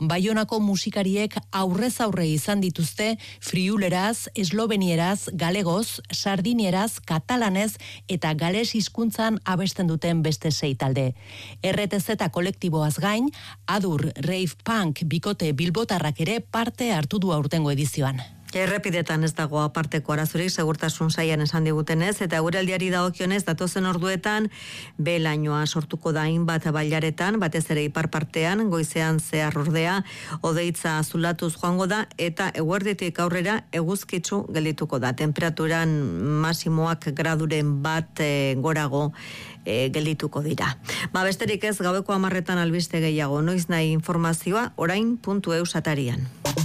Baionako musikariek aurrez aurre izan dituzte friuleraz, eslovenieraz, galegoz, sardinieraz, katalanez eta gales hizkuntzan abesten duten beste 6 talde. RTZ kolektiboaz gain, Adur, Rave Punk, bikote bilbotarrak ere parte hartu du aurtengo edizioan. Errepidetan ez dago aparteko arazurik, segurtasun saian esan digutenez, eta eguraldiari dagokionez datozen orduetan belainoa sortuko da hainbat bailaretan, batez ere ipar partean, goizean zehar ordea, odeitza azulatuz joango da, eta eguerditik aurrera eguzkitsu geldituko da. Temperaturan masimoak graduren bat gorago geldituko dira. Besterik ez, gaueko 10 albiste gehiago, noiz nahi informazioa, orain.eus atarian.